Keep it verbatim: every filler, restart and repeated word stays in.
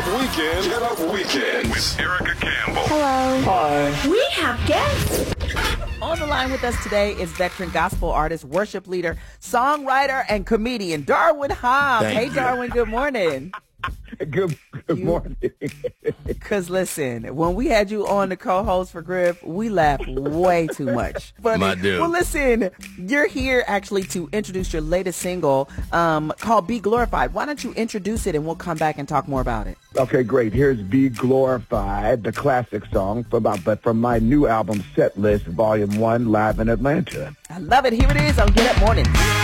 Up Weekend. Get Up Weekend with Erica Campbell. Hello. Hi. We have guests. On the line with us today is veteran gospel artist, worship leader, songwriter, and comedian Darwin Hobbs. Thank Hey, you. Darwin, good morning. Good, good You- morning. Because listen, when we had you on the co-host for Griff, we laughed way too much. Funny. My dude. Well, listen, you're here actually to introduce your latest single um, called Be Glorified. Why don't you introduce it and we'll come back and talk more about it. Okay, great. Here's Be Glorified, the classic song, from, but from my new album, Set List, Volume one, live in Atlanta. I love it. Here it is on Get Up Morning.